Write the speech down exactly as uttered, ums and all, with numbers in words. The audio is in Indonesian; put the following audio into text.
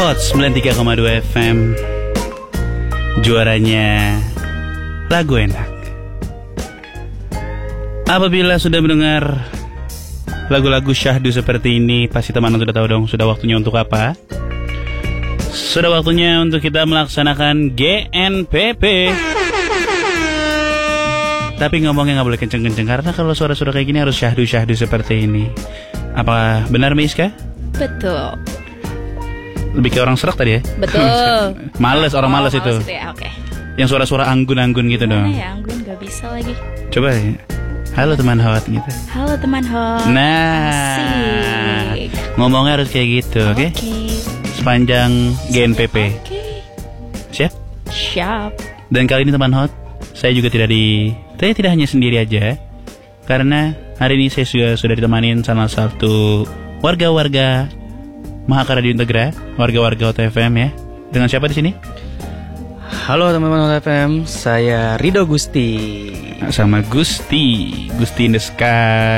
Hot sembilan puluh tiga koma dua F M. Juaranya lagu enak. Apabila sudah mendengar lagu-lagu syahdu seperti ini, pasti teman-teman sudah tahu dong, sudah waktunya untuk apa? Sudah waktunya untuk kita melaksanakan G N P P. Tapi ngomongnya gak boleh kenceng-kenceng, karena kalau suara-suara kayak gini harus syahdu-syahdu seperti ini. Apa benar, Mbak Iska? Betul. Lebih kayak orang serak tadi ya? Betul. Males, orang oh, males itu, itu ya, oke. Yang suara-suara anggun-anggun gitu. Gimana dong ya, anggun gak bisa lagi. Coba ya. Halo teman hot gitu. Halo teman hot. Nah, asik. Ngomongnya harus kayak gitu, oke? Okay? Okay. Sepanjang G N P P. Oke. Okay. Siap? Siap. Dan kali ini teman hot, saya juga tidak di Saya tidak hanya sendiri aja, karena hari ini saya juga sudah ditemanin sama satu warga-warga Mahaka Radio Integra, warga-warga Hot F M ya. Dengan siapa di sini? Halo teman-teman Hot F M, saya Rido Gusti. Sama Gusti, Gusti in the Sky.